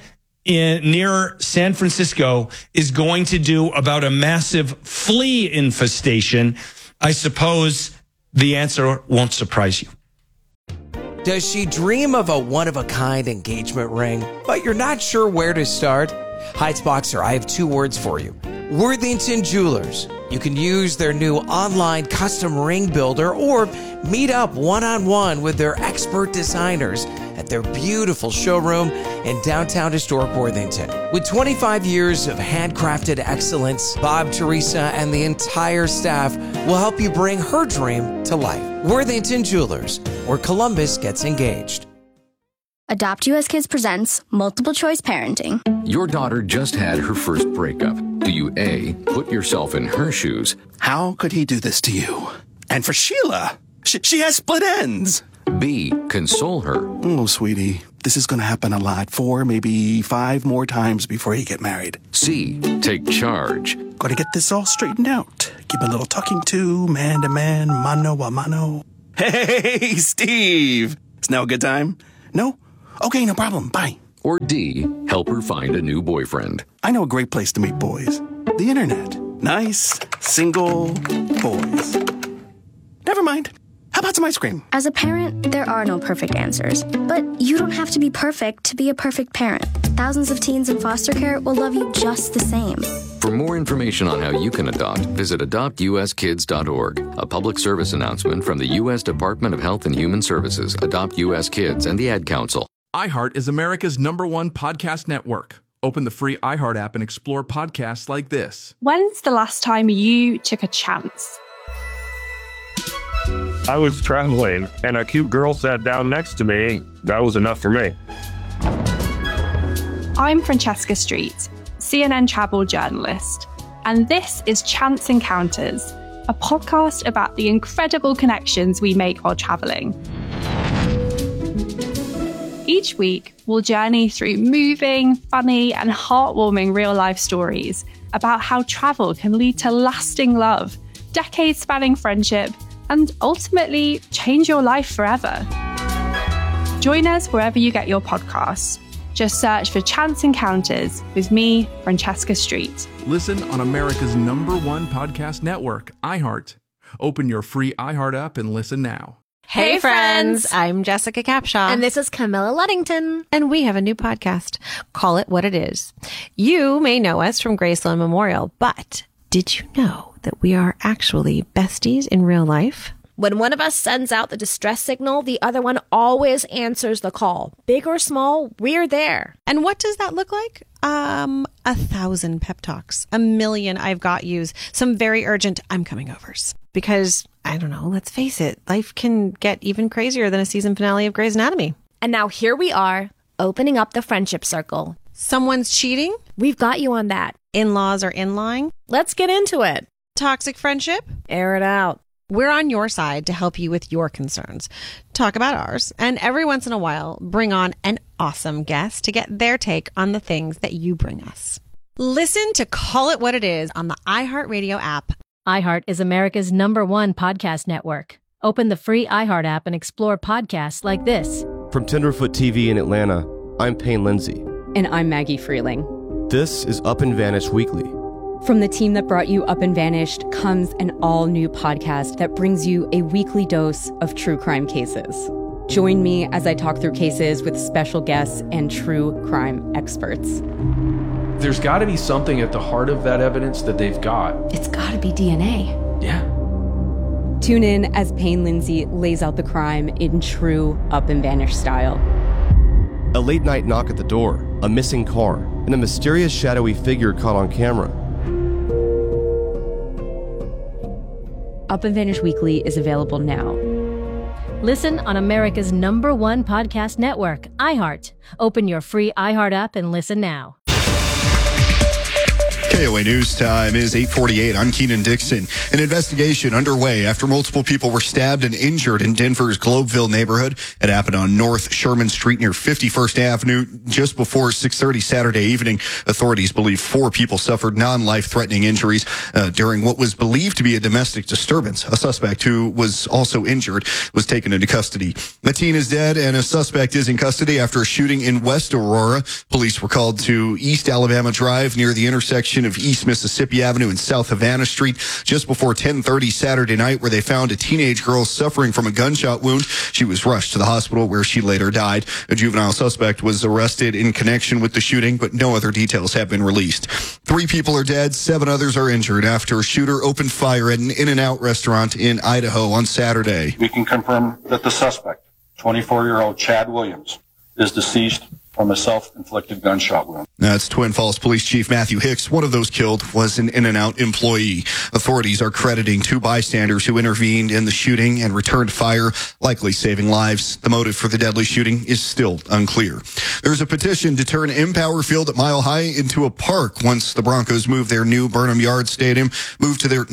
near San Francisco is going to do about a massive flea infestation? I suppose the answer won't surprise you. Does she dream of a one-of-a-kind engagement ring, but you're not sure where to start? Heights Boxer, I have 2 words for you. Worthington Jewelers. You can use their new online custom ring builder or meet up one-on-one with their expert designers at their beautiful showroom in downtown historic Worthington. With 25 years of handcrafted excellence, Bob, Teresa, and the entire staff will help you bring her dream to life. Worthington Jewelers, where Columbus gets engaged. Adopt US Kids presents Multiple Choice Parenting. Your daughter just had her first breakup. Do you A, put yourself in her shoes? How could he do this to you? And for Sheila, she has split ends. B, console her. Oh, sweetie, this is going to happen a lot. 4, maybe 5 more times before you get married. C, take charge. Got to get this all straightened out. Give a little talking to, man to man, mano a mano. Hey, Steve. Is now a good time? No? Okay, no problem. Bye. Or D, help her find a new boyfriend. I know a great place to meet boys. The internet. Nice, single boys. Never mind. How about some ice cream? As a parent, there are no perfect answers. But you don't have to be perfect to be a perfect parent. Thousands of teens in foster care will love you just the same. For more information on how you can adopt, visit adoptuskids.org. A public service announcement from the U.S. Department of Health and Human Services, Adopt U.S. Kids, and the Ad Council. iHeart is America's #1 podcast network. Open the free iHeart app and explore podcasts like this. When's the last time you took a chance? I was traveling and a cute girl sat down next to me. That was enough for me. I'm Francesca Street, CNN travel journalist, and this is Chance Encounters, a podcast about the incredible connections we make while traveling. Each week, we'll journey through moving, funny, and heartwarming real-life stories about how travel can lead to lasting love, decades-spanning friendship, and ultimately change your life forever. Join us wherever you get your podcasts. Just search for Chance Encounters with me, Francesca Street. Listen on America's #1 podcast network, iHeart. Open your free iHeart app and listen now. Hey friends, I'm Jessica Capshaw. And this is Camilla Luddington. And we have a new podcast, Call It What It Is. You may know us from Graceland Memorial, but did you know that we are actually besties in real life? When one of us sends out the distress signal, the other one always answers the call. Big or small, we're there. And what does that look like? 1,000 pep talks, 1,000,000 I've got yous, some very urgent I'm coming overs. Because, I don't know, let's face it, life can get even crazier than a season finale of Grey's Anatomy. And now here we are, opening up the friendship circle. Someone's cheating? We've got you on that. In-laws are in-lying? Let's get into it. Toxic friendship? Air it out. We're on your side to help you with your concerns. Talk about ours, and every once in a while, bring on an awesome guest to get their take on the things that you bring us. Listen to Call It What It Is on the iHeartRadio app. iHeart is America's #1 podcast network. Open the free iHeart app and explore podcasts like this. From Tenderfoot TV in Atlanta, I'm Payne Lindsay. And I'm Maggie Freeling. This is Up and Vanished Weekly. From the team that brought you Up and Vanished comes an all-new podcast that brings you a weekly dose of true crime cases. Join me as I talk through cases with special guests and true crime experts. There's got to be something at the heart of that evidence that they've got. It's got to be DNA. Yeah. Tune in as Payne Lindsay lays out the crime in true Up and Vanished style. A late-night knock at the door, a missing car, and a mysterious shadowy figure caught on camera. Up and Vanished Weekly is available now. Listen on America's #1 podcast network, iHeart. Open your free iHeart app and listen now. KOA News time is 8:48. I'm Keenan Dixon. An investigation underway after multiple people were stabbed and injured in Denver's Globeville neighborhood. It happened on North Sherman Street near 51st Avenue just before 6:30 Saturday evening. Authorities believe 4 people suffered non-life-threatening injuries during what was believed to be a domestic disturbance. A suspect who was also injured was taken into custody. A teen is dead and a suspect is in custody after a shooting in West Aurora. Police were called to East Alabama Drive near the intersection of East Mississippi Avenue and South Havana Street just before 10:30 Saturday night, where they found a teenage girl suffering from a gunshot wound. She was rushed to the hospital where she later died. A juvenile suspect was arrested in connection with the shooting, but no other details have been released. 3 people are dead, 7 others are injured after a shooter opened fire at an In-N-Out restaurant in Idaho on Saturday. We can confirm that the suspect, 24-year-old Chad Williams, is deceased from a self-inflicted gunshot wound. That's Twin Falls Police Chief Matthew Hicks. One of those killed was an In-N-Out employee. Authorities are crediting 2 bystanders who intervened in the shooting and returned fire, likely saving lives. The motive for the deadly shooting is still unclear. There's a petition to turn Empower Field at Mile High into a park once the Broncos move to their new Burnham Yard Stadium by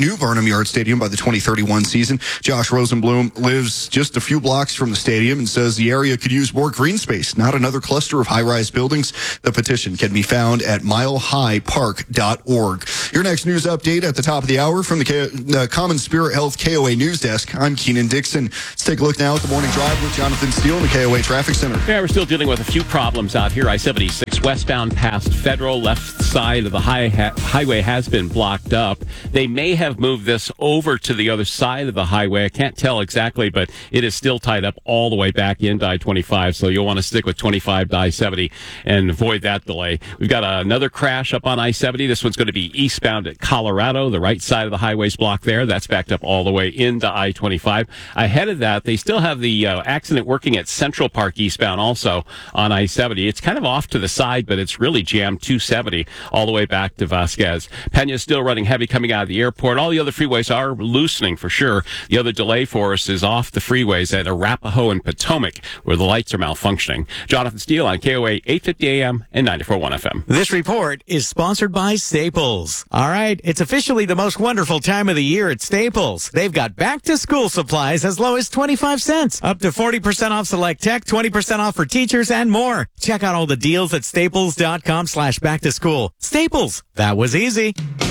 the 2031 season. Josh Rosenblum lives just a few blocks from the stadium and says the area could use more green space, not another cluster of high-rise buildings. The petition can be found at milehighpark.org. Your next news update at the top of the hour from the Common Spirit Health KOA News Desk. I'm Keenan Dixon. Let's take a look now at the morning drive with Jonathan Steele in the KOA Traffic Center. Yeah, we're still dealing with a few problems out here. I-76 westbound past Federal, left side of the highway has been blocked up. They may have moved this over to the other side of the highway. I can't tell exactly, but it is still tied up all the way back into I-25, so you'll want to stick with 25 to I-70 and avoid that delay. We've got another crash up on I-70. This one's going to be eastbound at Colorado. The right side of the highway's blocked there. That's backed up all the way into I-25. Ahead of that, they still have the accident working at Central Park eastbound also on I-70. It's kind of off to the side, but it's really jammed 270 all the way back to Vasquez. Pena's still running heavy coming out of the airport. All the other freeways are loosening for sure. The other delay for us is off the freeways at Arapahoe and Potomac, where the lights are malfunctioning. Jonathan Steele on KOA 850 AM and 94.1 FM. This report is sponsored by Staples. All right, it's officially the most wonderful time of the year at Staples. They've got back-to-school supplies as low as 25 cents, up to 40% off select tech, 20% off for teachers, and more. Check out all the deals at staples.com/back-to-school. Staples, that was easy.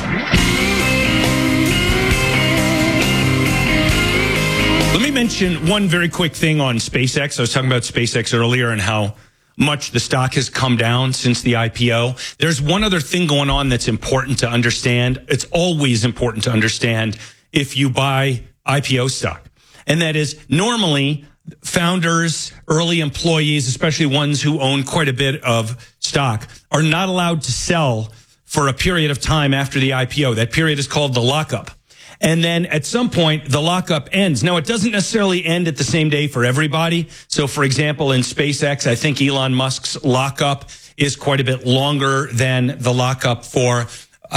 Let me mention one very quick thing on SpaceX. I was talking about SpaceX earlier and how much the stock has come down since the IPO. There's one other thing going on that's important to understand. It's always important to understand if you buy IPO stock. And that is normally founders, early employees, especially ones who own quite a bit of stock, are not allowed to sell for a period of time after the IPO. That period is called the lockup. And then at some point, the lockup ends. Now, it doesn't necessarily end at the same day for everybody. So, for example, in SpaceX, I think Elon Musk's lockup is quite a bit longer than the lockup for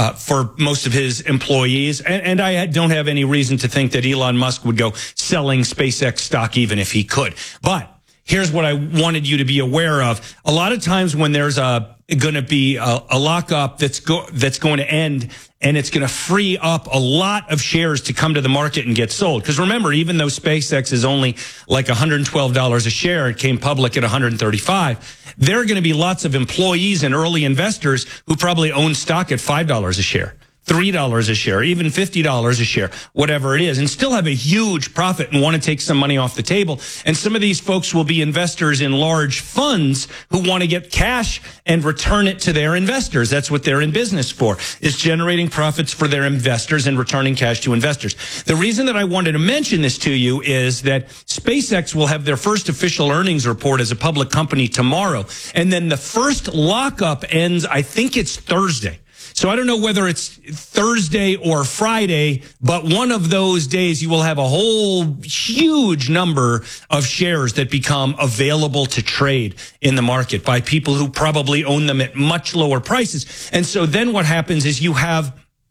most of his employees. And I don't have any reason to think that Elon Musk would go selling SpaceX stock even if he could. But here's what I wanted you to be aware of. A lot of times when there's going to be a lockup that's going to end, and it's going to free up a lot of shares to come to the market and get sold. Because remember, even though SpaceX is only like $112 a share, it came public at $135. There are going to be lots of employees and early investors who probably own stock at $5 a share, $3 a share, even $50 a share, whatever it is, and still have a huge profit and want to take some money off the table. And some of these folks will be investors in large funds who want to get cash and return it to their investors. That's what they're in business for, is generating profits for their investors and returning cash to investors. The reason that I wanted to mention this to you is that SpaceX will have their first official earnings report as a public company tomorrow. And then the first lockup ends, I think it's Thursday. So I don't know whether it's Thursday or Friday, but one of those days you will have a whole huge number of shares that become available to trade in the market by people who probably own them at much lower prices. And so then what happens is you have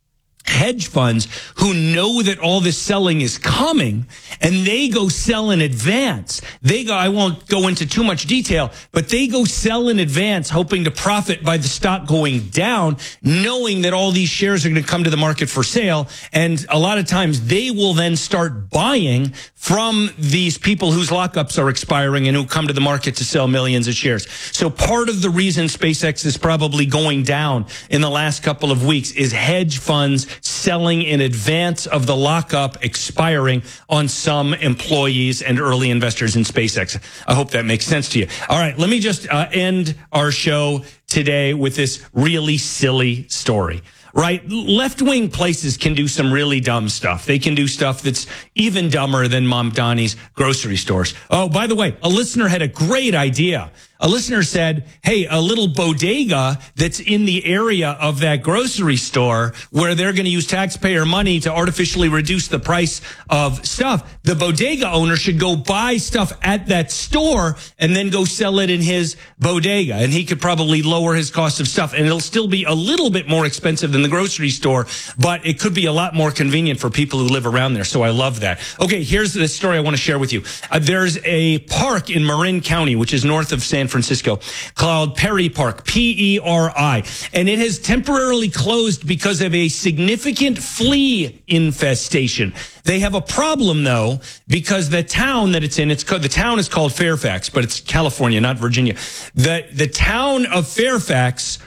hedge funds who know that all this selling is coming, and they go sell in advance. I won't go into too much detail, but they go sell in advance, hoping to profit by the stock going down, knowing that all these shares are going to come to the market for sale. And a lot of times they will then start buying from these people whose lockups are expiring and who come to the market to sell millions of shares. So part of the reason SpaceX is probably going down in the last couple of weeks is hedge funds selling in advance of the lockup expiring on some employees and early investors in SpaceX. I hope that makes sense to you. All right, let me just end our show today with this really silly story. Right? Left-wing places can do some really dumb stuff. They can do stuff that's even dumber than Mom Donnie's grocery stores. Oh, by the way, a listener had a great idea. A listener said, hey, a little bodega that's in the area of that grocery store where they're going to use taxpayer money to artificially reduce the price of stuff. The bodega owner should go buy stuff at that store and then go sell it in his bodega. And he could probably lower his cost of stuff. And it'll still be a little bit more expensive than the grocery store, but it could be a lot more convenient for people who live around there. So I love that. Okay, here's the story I want to share with you. There's a park in Marin County, which is north of San Francisco, called Perry Park, P-E-R-I. And it has temporarily closed because of a significant flea infestation. They have a problem, though, because the town that it's in, the town is called Fairfax, but it's California, not Virginia. The town of Fairfax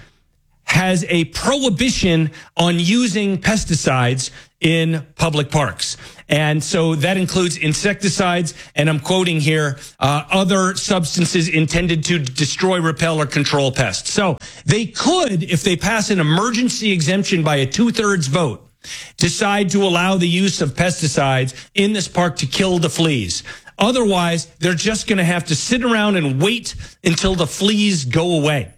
has a prohibition on using pesticides in public parks. And so that includes insecticides, and I'm quoting here, other substances intended to destroy, repel, or control pests. So they could, if they pass an emergency exemption by a 2/3 vote, decide to allow the use of pesticides in this park to kill the fleas. Otherwise, they're just going to have to sit around and wait until the fleas go away.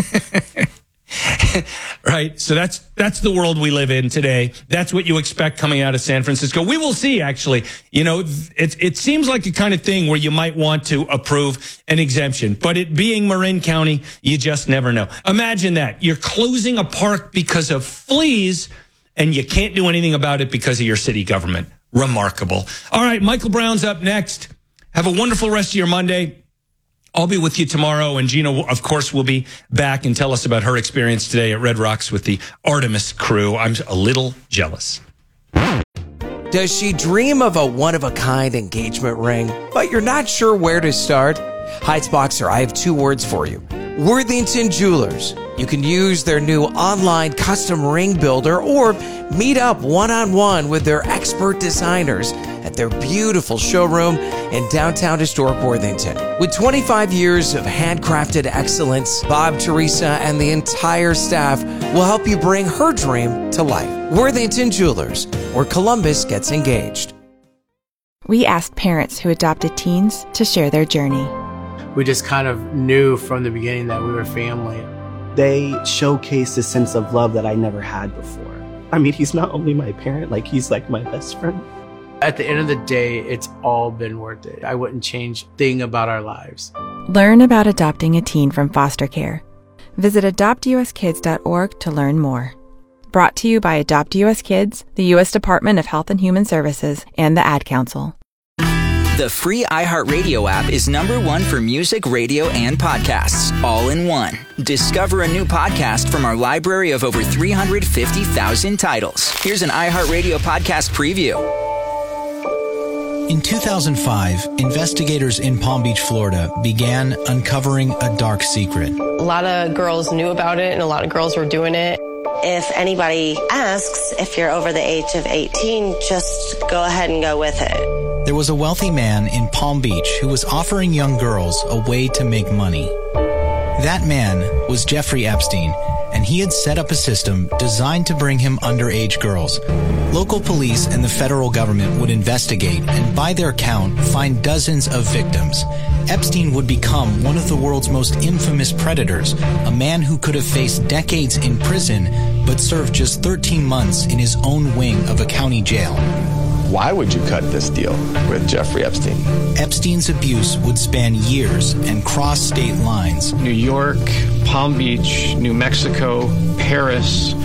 Right. So that's the world we live in today. That's what you expect coming out of San Francisco. We will see, actually. You know, it seems like the kind of thing where you might want to approve an exemption. But it being Marin County, you just never know. Imagine that. You're closing a park because of fleas, and you can't do anything about it because of your city government. Remarkable. All right, Michael Brown's up next. Have a wonderful rest of your Monday. I'll be with you tomorrow, and Gina, of course, will be back and tell us about her experience today at Red Rocks with the Artemis crew. I'm a little jealous. Does she dream of a one-of-a-kind engagement ring, but you're not sure where to start? Heights Boxer, I have 2 words for you. Worthington Jewelers. You can use their new online custom ring builder or meet up one-on-one with their expert designers at their beautiful showroom in downtown historic Worthington. With 25 years of handcrafted excellence, Bob, Teresa, and the entire staff will help you bring her dream to life. Worthington Jewelers, where Columbus gets engaged. We asked parents who adopted teens to share their journey. We just kind of knew from the beginning that we were family. They showcased a sense of love that I never had before. I mean, he's not only my parent, like he's like my best friend. At the end of the day, it's all been worth it. I wouldn't change a thing about our lives. Learn about adopting a teen from foster care. Visit adoptuskids.org to learn more. Brought to you by Adopt US Kids, the U.S. Department of Health and Human Services, and the Ad Council. The free iHeartRadio app is #1 for music, radio, and podcasts, all in one. Discover a new podcast from our library of over 350,000 titles. Here's an iHeartRadio podcast preview. In 2005, investigators in Palm Beach, Florida began uncovering a dark secret. A lot of girls knew about it and a lot of girls were doing it. If anybody asks if you're over the age of 18, just go ahead and go with it. There was a wealthy man in Palm Beach who was offering young girls a way to make money. That man was Jeffrey Epstein, and he had set up a system designed to bring him underage girls. Local police and the federal government would investigate and, by their count, find dozens of victims. Epstein would become one of the world's most infamous predators, a man who could have faced decades in prison but served just 13 months in his own wing of a county jail. Why would you cut this deal with Jeffrey Epstein? Epstein's abuse would span years and cross state lines. New York, Palm Beach, New Mexico, Paris,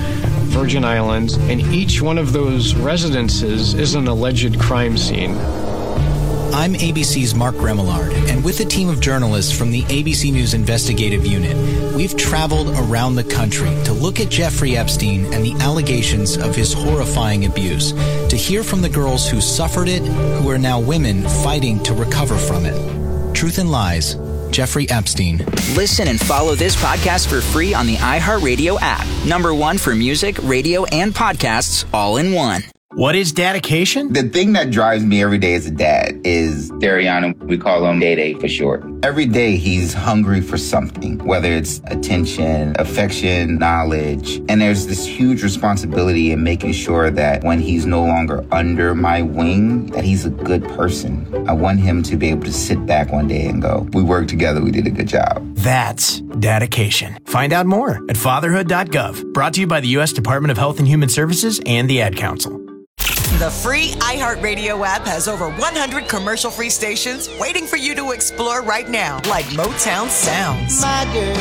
Virgin Islands, and each one of those residences is an alleged crime scene. I'm ABC's Mark Remillard, and with a team of journalists from the ABC News Investigative Unit, we've traveled around the country to look at Jeffrey Epstein and the allegations of his horrifying abuse, to hear from the girls who suffered it, who are now women fighting to recover from it. Truth and Lies, Jeffrey Epstein. Listen and follow this podcast for free on the iHeartRadio app. #1 for music, radio, and podcasts all in one. What is dedication? The thing that drives me every day as a dad is Dariana. We call him Day for short. Every day he's hungry for something, whether it's attention, affection, knowledge. And there's this huge responsibility in making sure that when he's no longer under my wing, that he's a good person. I want him to be able to sit back one day and go, we worked together, we did a good job. That's dedication. Find out more at fatherhood.gov. Brought to you by the U.S. Department of Health and Human Services and the Ad Council. The free iHeartRadio app has over 100 commercial-free stations waiting for you to explore right now, like Motown Sounds. My girl,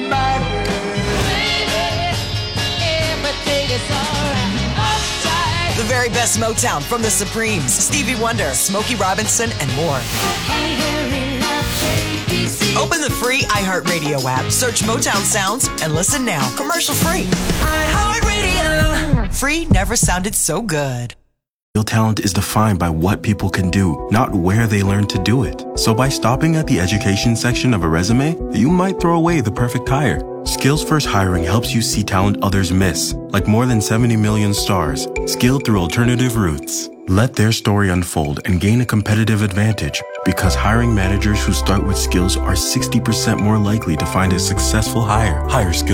baby, everything is all right. The very best Motown from the Supremes, Stevie Wonder, Smokey Robinson, and more. Open the free iHeartRadio app, search Motown Sounds, and listen now. Commercial-free. iHeartRadio. Free never sounded so good. Real talent is defined by what people can do, not where they learn to do it. So by stopping at the education section of a resume, you might throw away the perfect hire. Skills First Hiring helps you see talent others miss, like more than 70 million stars, skilled through alternative routes. Let their story unfold and gain a competitive advantage, because hiring managers who start with skills are 60% more likely to find a successful hire. Hire skills.